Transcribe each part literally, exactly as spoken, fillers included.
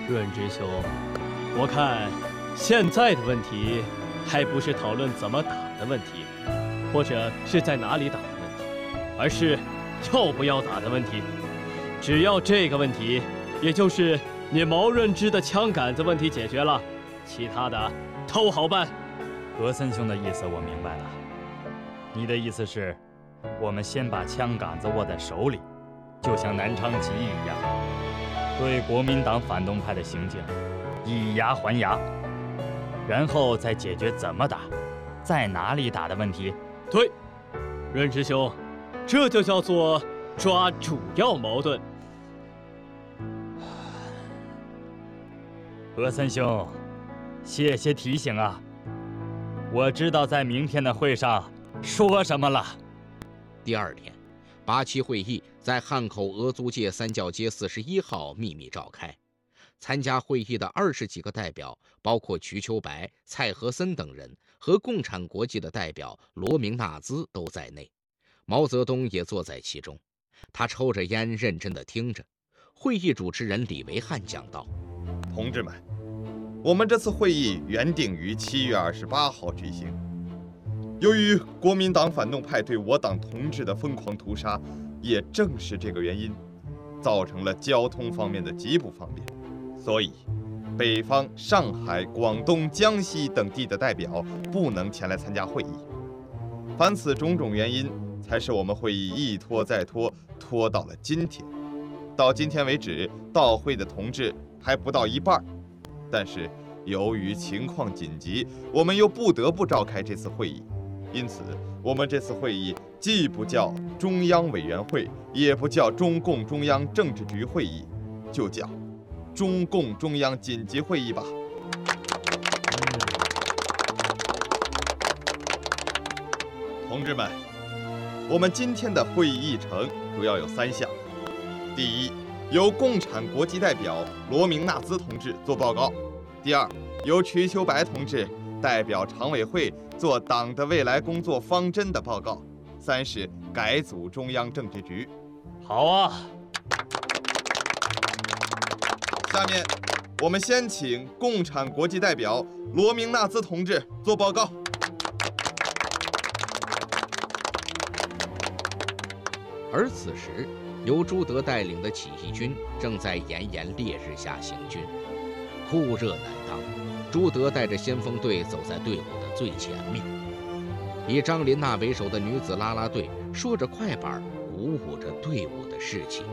润之兄，我看现在的问题还不是讨论怎么打的问题，或者是在哪里打的问题，而是要不要打的问题。只要这个问题，也就是你毛润之的枪杆子问题解决了，其他的都好办。 格森兄的意思我明白了，你的意思是，我们先把枪杆子握在手里，就像南昌起义一样，对国民党反动派的行径以牙还牙，然后再解决怎么打，在哪里打的问题。 对，润之兄，这就叫做抓主要矛盾。 格森兄，谢谢提醒啊，我知道在明天的会上说什么了。 第二天，八七会议在汉口俄租界三教街四十一号秘密召开。参加会议的二十几个代表，包括瞿秋白、蔡和森等人和共产国际的代表罗明纳兹都在内。毛泽东也坐在其中，他抽着烟，认真地听着。会议主持人李维汉讲道： 同志们，我们这次会议原定于七月二十八号举行。由于国民党反动派对我党同志的疯狂屠杀，也正是这个原因，造成了交通方面的极不方便，所以北方、上海、广东、江西等地的代表不能前来参加会议。凡此种种原因，才使我们会议一拖再拖，拖到了今天。到今天为止，到会的同志还不到一半，但是由于情况紧急，我们又不得不召开这次会议。因此，我们这次会议既不叫中央委员会，也不叫中共中央政治局会议，就叫中共中央紧急会议吧。同志们，我们今天的会议议程主要有三项：第一，由共产国际代表罗明纳兹同志做报告；第二，由瞿秋白同志代表常委会做党的未来工作方针的报告；三是改组中央政治局。 好啊。 下面，我们先请共产国际代表罗明纳兹同志做报告。 而此时，由朱德带领的起义军正在炎炎烈日下行军，酷热难当。朱德带着先锋队走在队伍的最前面，以张琳娜为首的女子啦啦队说着快板，鼓舞着队伍的士气。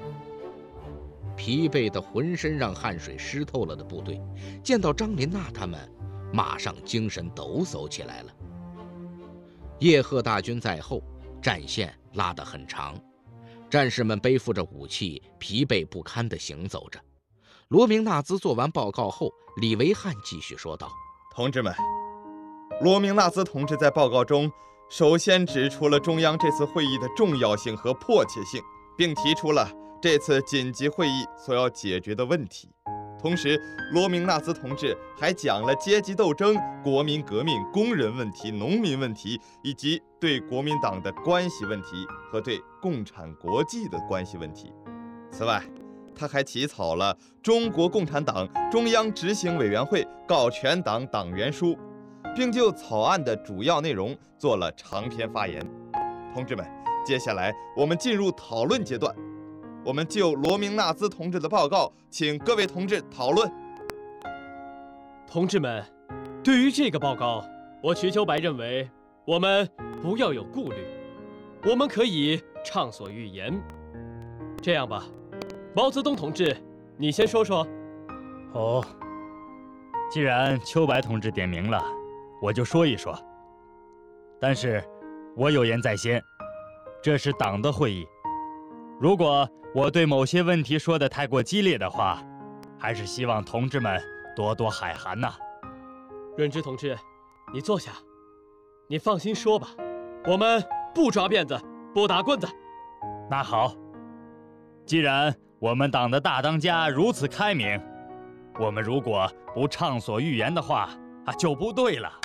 疲惫的浑身让汗水湿透了的部队，见到张琳娜他们，马上精神抖擞起来了。叶赫大军在后，战线拉得很长，战士们背负着武器，疲惫不堪地行走着。罗明纳兹做完报告后，李维汉继续说道： 同志们，罗明纳兹同志在报告中首先指出了中央这次会议的重要性和迫切性，并提出了这次紧急会议所要解决的问题。同时，罗明纳兹同志还讲了阶级斗争、国民革命、工人问题、农民问题，以及对国民党的关系问题和对共产国际的关系问题。此外，他还起草了中国共产党中央执行委员会告全党党员书，并就草案的主要内容做了长篇发言。同志们，接下来我们进入讨论阶段。我们就罗明纳兹同志的报告，请各位同志讨论。 同志们，对于这个报告，我瞿秋白认为，我们不要有顾虑，我们可以畅所欲言。这样吧，毛泽东同志，你先说说。 哦，既然秋白同志点名了，我就说一说。但是，我有言在先，这是党的会议。如果我对某些问题说得太过激烈的话，还是希望同志们多多海涵呐。 润之同志，你坐下，你放心说吧，我们不抓辫子，不打棍子。 那好，既然我们党的大当家如此开明，我们如果不畅所欲言的话，啊，就不对了。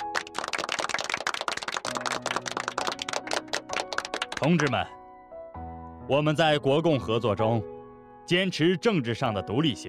同志们，我们在国共合作中，坚持政治上的独立性，